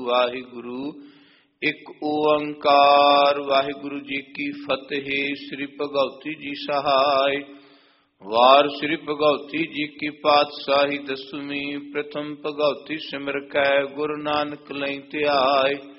ਵਾਹਿਗੁਰੂ ਇੱਕ ਓੰਕਾਰ। ਵਾਹਿਗੁਰੂ ਜੀ ਕੀ ਫਤਿਹ। ਸ੍ਰੀ ਭਗਉਤੀ ਜੀ ਸਹਾਇ। ਵਾਰ ਸ੍ਰੀ ਭਗਉਤੀ ਜੀ ਕੀ ਪਾਤਸ਼ਾਹੀ ਦਸਵੀਂ। ਪ੍ਰਥਮ ਭਗਉਤੀ ਸਿਮਰ ਕੈ ਗੁਰੂ ਨਾਨਕ ਲਈ ਧਿਆਇ।